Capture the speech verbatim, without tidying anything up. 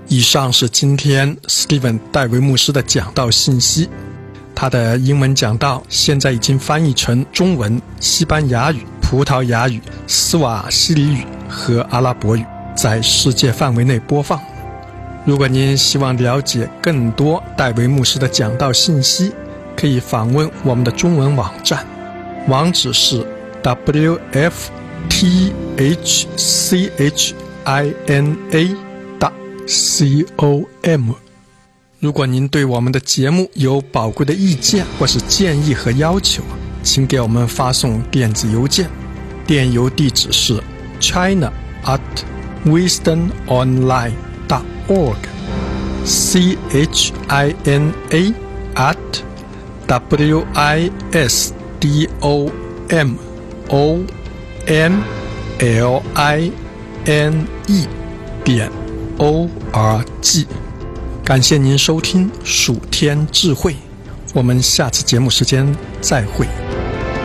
以上是今天 Steven 戴维牧师的讲道信息。他的英文讲道现在已经翻译成中文、西班牙语、葡萄牙语、斯瓦希里语和阿拉伯语，在世界范围内播放。如果您希望了解更多戴维牧师的讲道信息，可以访问我们的中文网站，网址是 w f t h c h i n a 点 com。 如果您对我们的节目有宝贵的意见或是建议和要求，请给我们发送电子邮件，电邮地址是 china at wisdom online dot org c h i n a at w i s d o m o n l i n e 点 o r g。 感谢您收听属天智慧，我们下次节目时间再会。